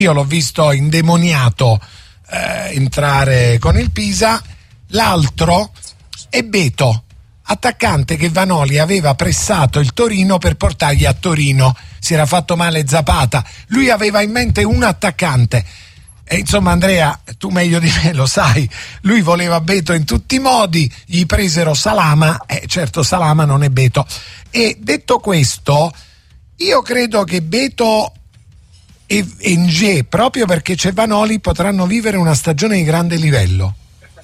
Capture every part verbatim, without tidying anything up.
io l'ho visto indemoniato eh, entrare con il Pisa. L'altro è Beto, attaccante che Vanoli aveva pressato il Torino per portargli a Torino. Si era fatto male Zapata, lui aveva in mente un attaccante. E insomma, Andrea, tu meglio di me lo sai, lui voleva Beto in tutti i modi, gli presero Salama, e eh, certo Salama non è Beto. E detto questo, io credo che Beto e Nge, proprio perché c'è Vanoli, potranno vivere una stagione di grande livello.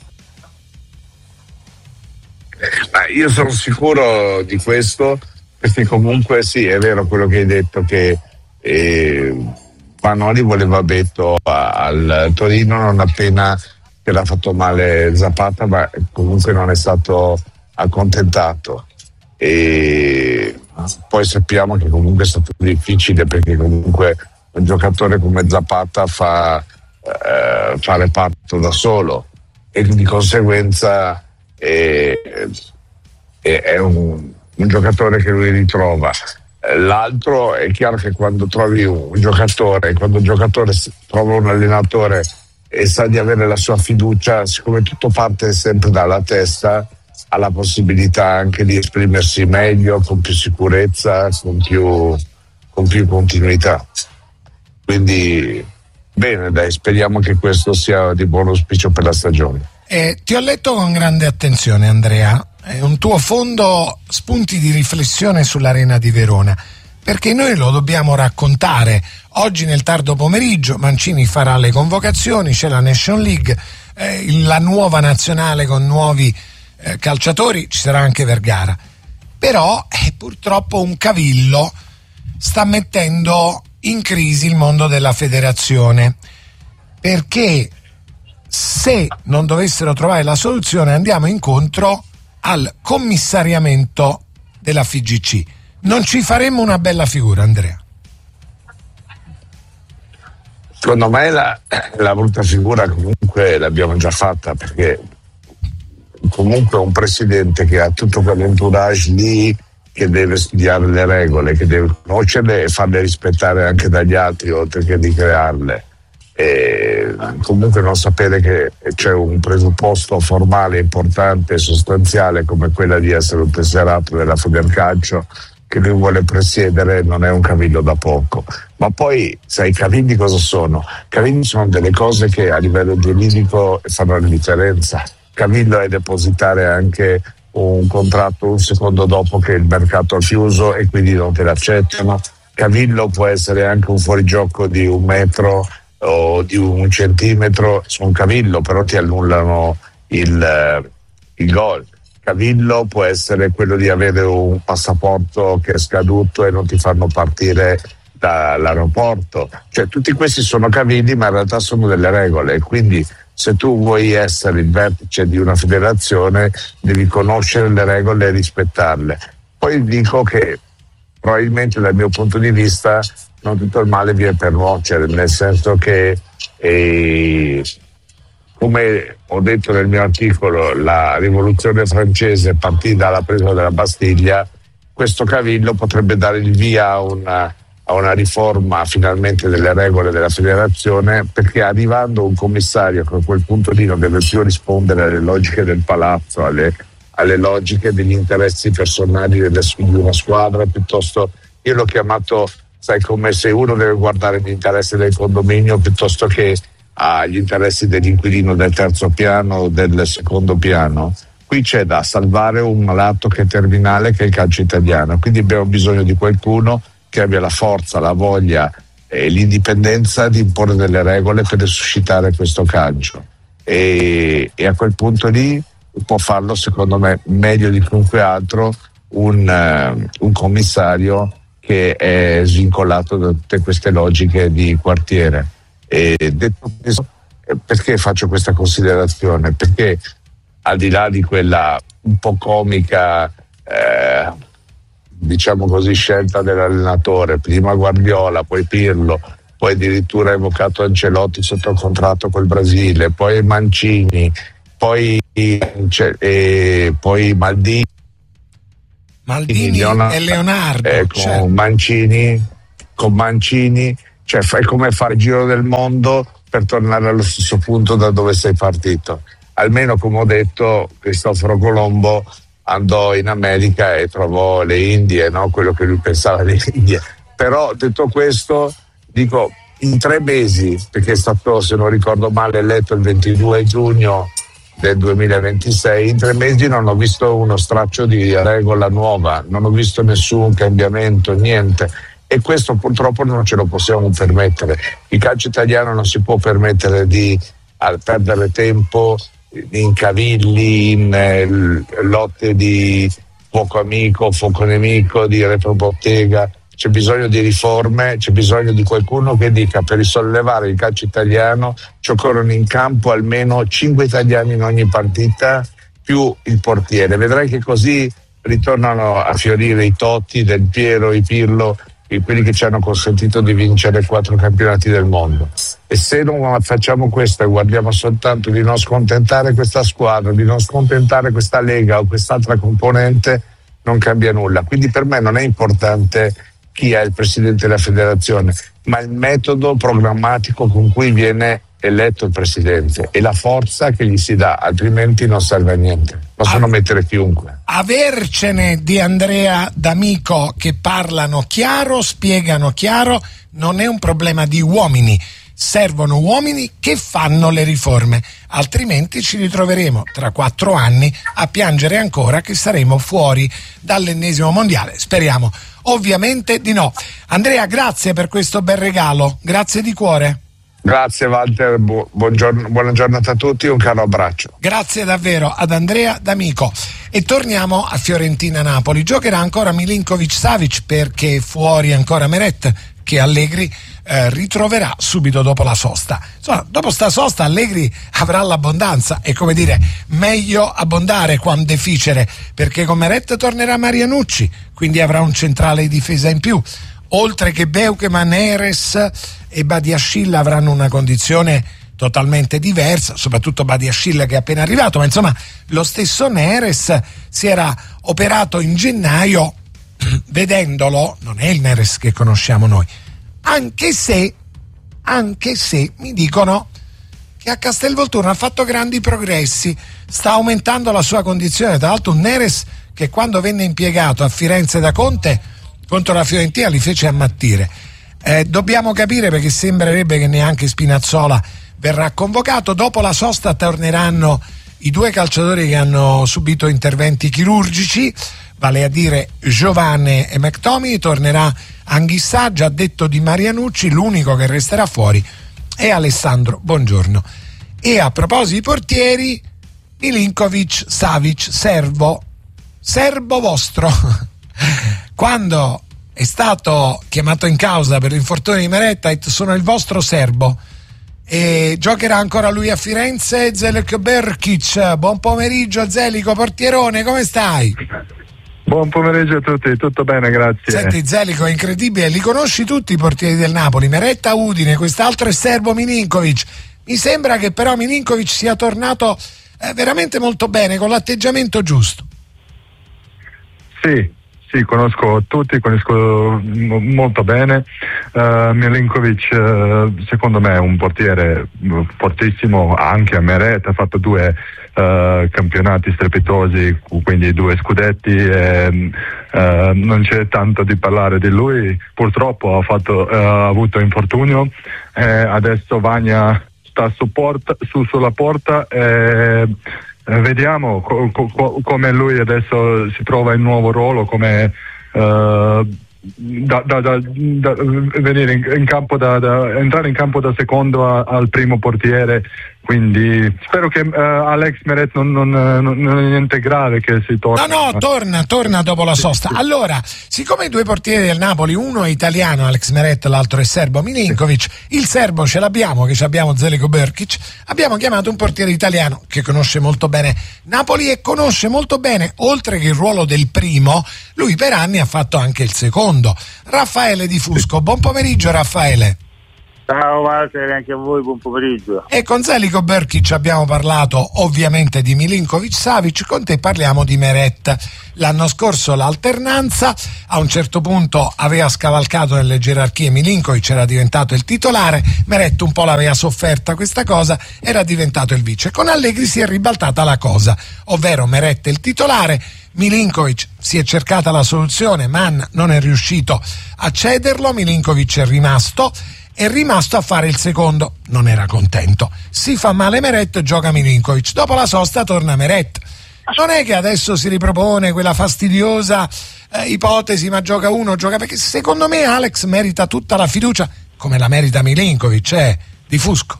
Ma io sono sicuro di questo, perché comunque sì, è vero quello che hai detto, che eh, Vanoli voleva Beto al Torino non appena che l'ha fatto male Zapata, ma comunque non è stato accontentato. E poi sappiamo che comunque è stato difficile, perché comunque un giocatore come Zapata fa, eh, fa reparto da solo e di conseguenza è, è un, un giocatore che lui ritrova. L'altro è chiaro che quando trovi un giocatore, quando un giocatore trova un allenatore e sa di avere la sua fiducia, siccome tutto parte sempre dalla testa, ha la possibilità anche di esprimersi meglio, con più sicurezza, con più, con più continuità. Quindi bene, dai, speriamo che questo sia di buon auspicio per la stagione. Eh, ti ho letto con grande attenzione, Andrea, è un tuo fondo spunti di riflessione sull'Arena di Verona, perché noi lo dobbiamo raccontare. Oggi nel tardo pomeriggio Mancini farà le convocazioni, c'è la Nation League, eh, la nuova nazionale con nuovi eh, calciatori, ci sarà anche Vergara. Però eh, purtroppo un cavillo sta mettendo in crisi il mondo della federazione, perché se non dovessero trovare la soluzione andiamo incontro al commissariamento della F I G C. Non ci faremmo una bella figura, Andrea? Secondo me la, la brutta figura comunque l'abbiamo già fatta, perché comunque un presidente che ha tutto quell'entourage lì, che deve studiare le regole, che deve conoscerle e farle rispettare anche dagli altri, oltre che di crearle. E comunque non sapere che c'è un presupposto formale importante e sostanziale come quella di essere un tesserato della Federcalcio che lui vuole presiedere non è un cavillo da poco. Ma poi sai, i cavilli cosa sono? Cavilli sono delle cose che a livello giuridico fanno la differenza. Cavillo è depositare anche un contratto un secondo dopo che il mercato ha chiuso e quindi non te l'accettano. Cavillo può essere anche un fuorigioco di un metro o di un centimetro su un cavillo, però ti annullano il, il gol. Cavillo può essere quello di avere un passaporto che è scaduto e non ti fanno partire dall'aeroporto. Cioè tutti questi sono cavilli, ma in realtà sono delle regole, quindi se tu vuoi essere il vertice di una federazione devi conoscere le regole e rispettarle. Poi dico che probabilmente dal mio punto di vista non tutto il male viene per nuocere, nel senso che eh, come ho detto nel mio articolo, la rivoluzione francese partì dalla presa della Bastiglia. Questo cavillo potrebbe dare il via a una, a una riforma finalmente delle regole della federazione, perché arrivando un commissario che a quel punto lì non deve più rispondere alle logiche del palazzo, alle, alle logiche degli interessi personali delle, di una squadra, piuttosto io l'ho chiamato, sai, come se uno deve guardare gli interessi del condominio piuttosto che agli interessi dell'inquilino del terzo piano o del secondo piano. Qui c'è da salvare un malato che è terminale, che è il calcio italiano, quindi abbiamo bisogno di qualcuno che abbia la forza, la voglia e l'indipendenza di imporre delle regole per resuscitare questo calcio, e, e a quel punto lì può farlo secondo me meglio di chiunque altro un, uh, un commissario che è svincolato da tutte queste logiche di quartiere. E detto questo, perché faccio questa considerazione? Perché al di là di quella un po' comica eh, diciamo così scelta dell'allenatore, prima Guardiola, poi Pirlo, poi addirittura ha evocato Ancelotti sotto contratto col Brasile, poi Mancini, poi, eh, poi Maldini Maldini Leonardo, e Leonardo eh, con certo. Mancini con Mancini cioè fai come fare il giro del mondo per tornare allo stesso punto da dove sei partito. Almeno, come ho detto, Cristoforo Colombo andò in America e trovò le Indie, no? Quello che lui pensava delle Indie. Però detto questo, dico, in tre mesi, perché è stato, se non ricordo male, eletto il ventidue giugno del duemilaventisei, in tre mesi non ho visto uno straccio di regola nuova, non ho visto nessun cambiamento, niente, e questo purtroppo non ce lo possiamo permettere. Il calcio italiano non si può permettere di a, perdere tempo in cavilli, in eh, lotte di fuoco amico, fuoco nemico, di retrobottega. C'è bisogno di riforme, c'è bisogno di qualcuno che dica: per risollevare il calcio italiano ci occorrono in campo almeno cinque italiani in ogni partita, più il portiere. Vedrai che così ritornano a fiorire i Totti, Del Piero, i Pirlo, quelli che ci hanno consentito di vincere quattro campionati del mondo. E se non facciamo questo e guardiamo soltanto di non scontentare questa squadra, di non scontentare questa lega o quest'altra componente, non cambia nulla. Quindi per me non è importante chi è il presidente della federazione, ma il metodo programmatico con cui viene eletto il presidente e la forza che gli si dà, altrimenti non serve a niente. Possono a- mettere chiunque. Avercene di Andrea D'Amico che parlano chiaro, spiegano chiaro, non è un problema di uomini. Servono uomini che fanno le riforme, altrimenti ci ritroveremo tra quattro anni a piangere ancora che saremo fuori dall'ennesimo mondiale. Speriamo ovviamente di no. Andrea, grazie per questo bel regalo, grazie di cuore. Grazie Walter, Bu- buongiorno, buona giornata a tutti, un caro abbraccio. Grazie davvero ad Andrea D'Amico. E torniamo a Fiorentina-Napoli. Giocherà ancora Milinkovic-Savic perché fuori ancora Meret, che Allegri eh, ritroverà subito dopo la sosta. Insomma, dopo sta sosta Allegri avrà l'abbondanza, e come dire, meglio abbondare quando deficere, perché con Meret tornerà Marianucci, quindi avrà un centrale di difesa in più. Oltre che Beukeman, Neres e Badiashile avranno una condizione totalmente diversa, soprattutto Badiashile che è appena arrivato, ma insomma lo stesso Neres si era operato in gennaio. Vedendolo non è il Neres che conosciamo noi, anche se anche se mi dicono che a Castelvolturno ha fatto grandi progressi, sta aumentando la sua condizione. Tra l'altro un Neres che quando venne impiegato a Firenze da Conte contro la Fiorentina li fece ammattire. Eh, dobbiamo capire, perché sembrerebbe che neanche Spinazzola verrà convocato. Dopo la sosta torneranno i due calciatori che hanno subito interventi chirurgici, vale a dire Giovane e McTominay. Tornerà Anghissà, già detto di Marianucci, l'unico che resterà fuori è Alessandro Buongiorno. E a proposito di portieri, Milinkovic, Savic, servo, serbo vostro. Quando è stato chiamato in causa per l'infortunio di Meret, ha detto: sono il vostro serbo. E giocherà ancora lui a Firenze. Zeliko Brkic, buon pomeriggio Zeliko, portierone, come stai? Buon pomeriggio a tutti, tutto bene, grazie. Senti Zeliko, è incredibile, li conosci tutti i portieri del Napoli, Meret a Udine, quest'altro è serbo Milinkovic. Mi sembra che però Milinkovic sia tornato eh, veramente molto bene, con l'atteggiamento giusto. Sì, sì, conosco tutti, conosco molto bene. Uh, Milinkovic uh, secondo me è un portiere fortissimo, anche a Meret ha fatto due uh, campionati strepitosi, quindi due scudetti, e uh, non c'è tanto di parlare di lui. Purtroppo ha, fatto, uh, ha avuto infortunio, e adesso Vagna sta su porta, su sulla porta e Eh, vediamo co- co- come lui adesso si trova in nuovo ruolo, come uh, da, da, da, da venire in, in campo da, da entrare in campo da secondo a, al primo portiere. Quindi spero che uh, Alex Meret non, non, non, non è niente grave, che si torna. No, no, torna, torna dopo la sosta. Allora, siccome i due portieri del Napoli, uno è italiano, Alex Meret, l'altro è serbo, Milinkovic, il serbo ce l'abbiamo, che ci abbiamo Zeliko Brkic, abbiamo chiamato un portiere italiano che conosce molto bene Napoli e conosce molto bene, oltre che il ruolo del primo, lui per anni ha fatto anche il secondo. Raffaele Di Fusco, buon pomeriggio Raffaele. Ciao Walter, anche a voi, buon pomeriggio. E con Zeljko Brkić abbiamo parlato ovviamente di Milinković-Savić, con te parliamo di Meret. L'anno scorso l'alternanza, a un certo punto aveva scavalcato nelle gerarchie Milinković, era diventato il titolare, Meret un po' l'aveva sofferta questa cosa, era diventato il vice. Con Allegri si è ribaltata la cosa, ovvero Meret il titolare, Milinković si è cercata la soluzione, Mann non è riuscito a cederlo, Milinković è rimasto è rimasto a fare il secondo, non era contento, si fa male Meret, gioca Milinković, dopo la sosta torna Meret. Non è che adesso si ripropone quella fastidiosa eh, ipotesi, ma gioca uno, gioca, perché secondo me Alex merita tutta la fiducia, come la merita Milinković, eh, di Fusco.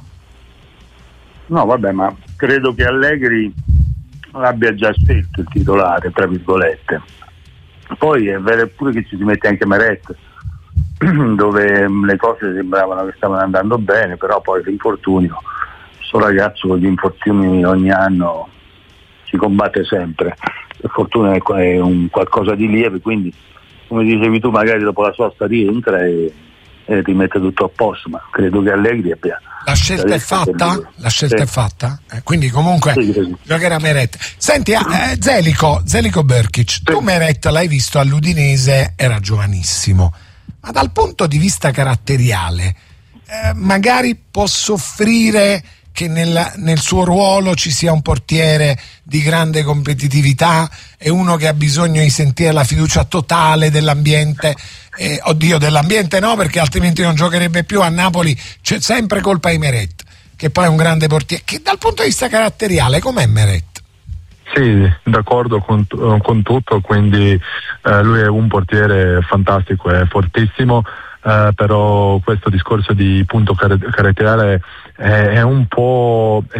No, vabbè, ma credo che Allegri l'abbia già scelto il titolare, tra virgolette. Poi è vero pure che ci si mette anche Meret, dove le cose sembravano che stavano andando bene, però poi l'infortunio, questo ragazzo con gli infortuni ogni anno si combatte sempre, per fortuna è un qualcosa di lieve, quindi come dicevi tu magari dopo la sosta rientra e, e rimette tutto a posto, ma credo che Allegri abbia... La scelta è fatta? La scelta sì. è fatta? Eh, quindi comunque sì, sì. giocherà Meret. Senti, eh, Zeljko, Zeljko Brkić, sì. tu Meret l'hai visto all'Udinese, era giovanissimo, ma dal punto di vista caratteriale eh, magari può soffrire che nel, nel suo ruolo ci sia un portiere di grande competitività e uno che ha bisogno di sentire la fiducia totale dell'ambiente. Eh, oddio, dell'ambiente no, perché altrimenti non giocherebbe più. A Napoli c'è sempre colpa di Meret, che poi è un grande portiere. Che dal punto di vista caratteriale com'è Meret? Sì, d'accordo con, con tutto, quindi eh, lui è un portiere fantastico, è fortissimo, eh, però questo discorso di punto car- caratteriale è, è un po' è,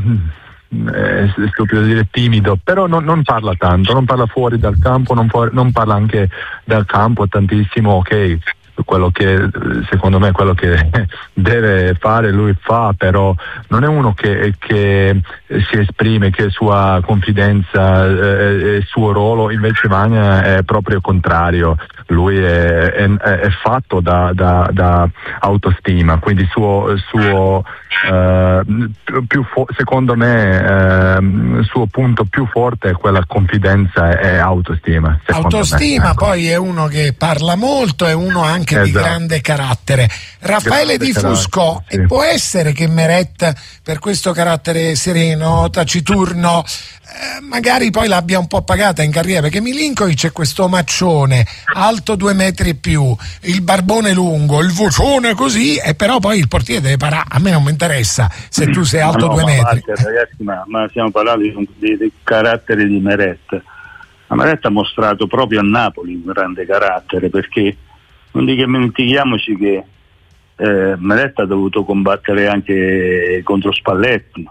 è stupido dire timido, però non, non parla tanto, non parla fuori dal campo, non, fu- non parla anche dal campo tantissimo, ok. Quello che secondo me quello che deve fare lui fa, però non è uno che, che si esprime, che sua confidenza e eh, il suo ruolo, invece Vania è proprio il contrario, lui è, è, è fatto da, da, da autostima, quindi il suo, suo eh, più fo- secondo me il eh, suo punto più forte è quella confidenza e autostima. Autostima, me. Poi è uno che parla molto, è uno anche Esatto. di grande carattere. Raffaele grande Di Fusco, sì. E può essere che Meret, per questo carattere sereno, taciturno, eh, magari poi l'abbia un po' pagata in carriera, perché Milinković è questo omaccione alto due metri e più, il barbone lungo, il vocione così, e però poi il portiere deve parare. A me non mi interessa se tu sei alto no, due metri. Guarda, ragazzi, ma, ma stiamo parlando di, di, di carattere di Meret. Ma Meret ha mostrato proprio a Napoli un grande carattere, perché non dimentichiamoci che eh, Meret ha dovuto combattere anche contro Spalletti,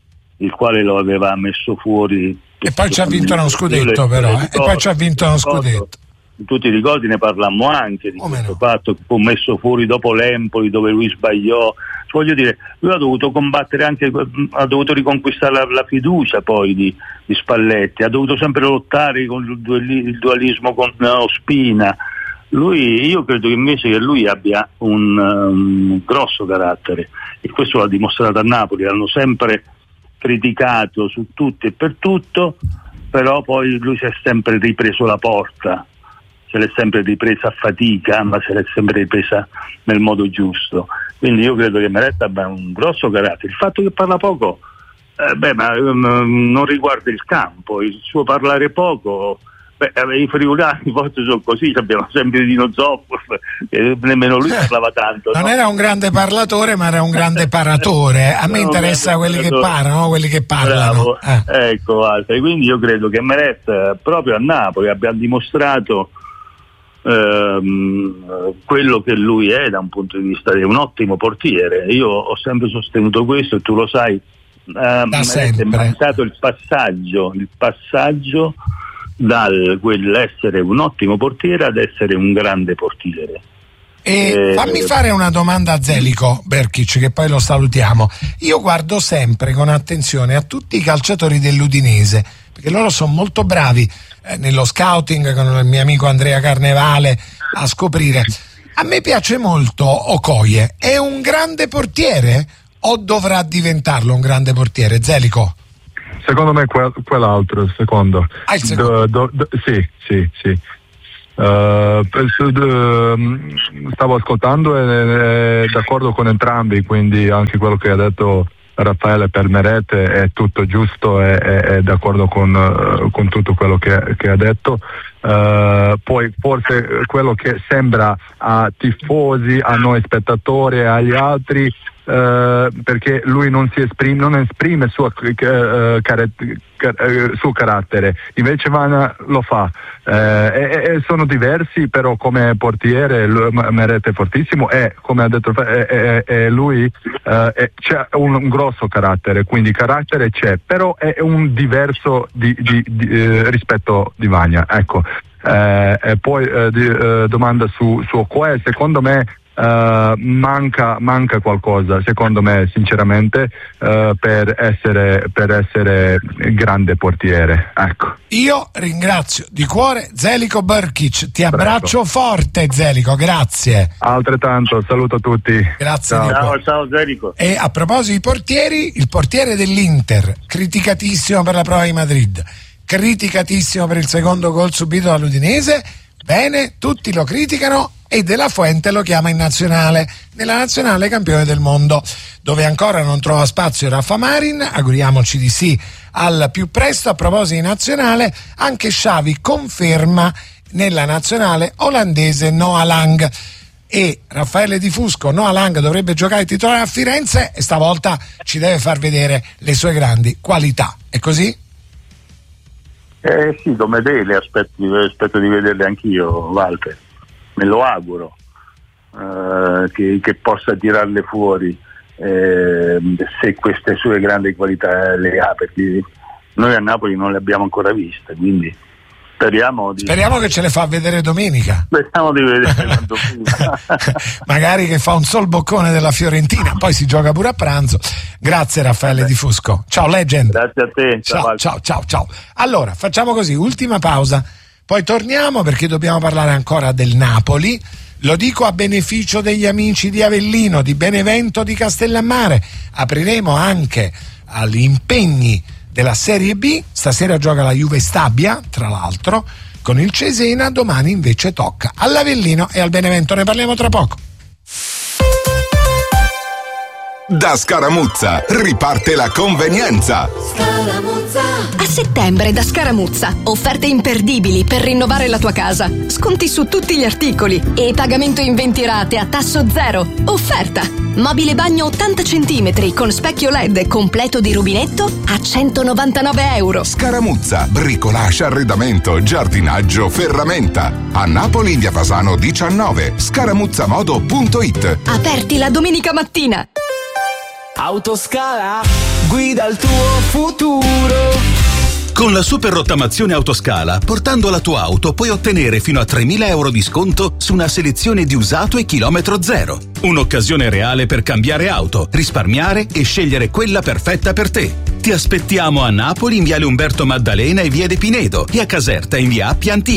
il quale lo aveva messo fuori. E poi ci ha vinto uno scudetto, però, eh? E poi ci ha vinto uno scudetto. Tu ti ricordi, ne parlammo anche di Come questo no? fatto che fu messo fuori dopo l'Empoli, dove lui sbagliò. Voglio dire, lui ha dovuto combattere anche, ha dovuto riconquistare la, la fiducia poi di, di Spalletti, ha dovuto sempre lottare con il, duali, il dualismo con Ospina. Lui, io credo che invece che lui abbia un, un grosso carattere, e questo l'ha dimostrato a Napoli, l'hanno sempre criticato su tutto e per tutto, però poi lui si è sempre ripreso la porta, se l'è sempre ripresa a fatica, ma se l'è sempre ripresa nel modo giusto. Quindi io credo che Meret abbia un grosso carattere. Il fatto che parla poco, eh, beh, ma um, non riguarda il campo, il suo parlare poco. Beh, i friulani forse sono così, abbiamo sempre Dino Zoff, e nemmeno lui parlava tanto. Non no? era un grande parlatore, ma era un grande paratore. A me interessa quelli che parlano, quelli che parlano. Eh. Ecco, altri. Quindi io credo che Meret proprio a Napoli abbia dimostrato ehm, quello che lui è da un punto di vista di un ottimo portiere. Io ho sempre sostenuto questo, e tu lo sai. Eh, Meret è mancato il passaggio, il passaggio dal quell'essere un ottimo portiere ad essere un grande portiere. E eh, fammi fare una domanda a Zeljko Brkić, che poi lo salutiamo. Io guardo sempre con attenzione a tutti i calciatori dell'Udinese, perché loro sono molto bravi eh, nello scouting, con il mio amico Andrea Carnevale, a scoprire. A me piace molto Okoye, è un grande portiere o dovrà diventarlo un grande portiere, Zelico? Secondo me quel, quell'altro, secondo. Ah, il secondo. Do, do, do, sì, sì, sì. Uh, stavo ascoltando e è d'accordo con entrambi, quindi anche quello che ha detto Raffaele per Meret è tutto giusto, è, è, è d'accordo con, uh, con tutto quello che, che ha detto. Uh, poi forse quello che sembra a tifosi, a noi spettatori e agli altri, uh, perché lui non si esprime, non esprime il suo, uh, car- car- suo carattere, invece Vana lo fa. Uh, e, e sono diversi, però come portiere Meret è fortissimo e come ha detto e, e, e lui uh, è, c'è un, un grosso carattere, quindi carattere c'è, però è un diverso di, di, di, eh, rispetto di Vania, ecco. Eh, e poi eh, di, eh, domanda su, su Okoye, secondo me eh, manca, manca qualcosa, secondo me sinceramente, eh, per essere per essere grande portiere, ecco. Io ringrazio di cuore Zeljko Brkić, ti abbraccio Prego. forte Zeljko, grazie. Altrettanto, saluto a tutti. Grazie. Ciao, ciao, ciao Zeljko. E a proposito di portieri, il portiere dell'Inter, criticatissimo per la prova di Madrid, criticatissimo per il secondo gol subito dall'Udinese, bene, tutti lo criticano e De La Fuente lo chiama in nazionale, nella nazionale campione del mondo, dove ancora non trova spazio Raffa Marin, auguriamoci di sì al più presto. A proposito di nazionale, anche Xavi conferma nella nazionale olandese Noah Lang, e Raffaele Di Fusco, Noah Lang dovrebbe giocare titolare a Firenze e stavolta ci deve far vedere le sue grandi qualità, è così? Eh sì, come delle aspetto, aspetto di vederle anch'io, Walter, me lo auguro, eh, che, che possa tirarle fuori, eh, se queste sue grandi qualità le ha, perché noi a Napoli non le abbiamo ancora viste, quindi speriamo di... speriamo che ce le fa vedere domenica. Speriamo di vedere domenica. Magari che fa un sol boccone della Fiorentina, poi si gioca pure a pranzo. Grazie Raffaele Di Fusco. Ciao Legend. Grazie a te. Ciao, ciao, ciao, ciao. Allora, facciamo così, ultima pausa, poi torniamo perché dobbiamo parlare ancora del Napoli. Lo dico a beneficio degli amici di Avellino, di Benevento, di Castellammare. Apriremo anche agli impegni della Serie B. Stasera gioca la Juve Stabia, tra l'altro, con il Cesena. Domani invece tocca all'Avellino e al Benevento. Ne parliamo tra poco. Da Scaramuzza riparte la convenienza. Scaramuzza. A settembre da Scaramuzza, offerte imperdibili per rinnovare la tua casa. Sconti su tutti gli articoli e pagamento in venti rate a tasso zero. Offerta: mobile bagno ottanta centimetri con specchio L E D completo di rubinetto a centonovantanove euro. Scaramuzza, bricolage, arredamento, giardinaggio, ferramenta. A Napoli in via Fasano diciannove. scaramuzzamodo punto it. Aperti la domenica mattina. Autoscala, guida il tuo futuro. Con la super rottamazione Autoscala, portando la tua auto puoi ottenere fino a tremila euro di sconto su una selezione di usato e chilometro zero. Un'occasione reale per cambiare auto, risparmiare e scegliere quella perfetta per te. Ti aspettiamo a Napoli in viale Umberto Maddalena e via De Pinedo e a Caserta in via Appia Antica.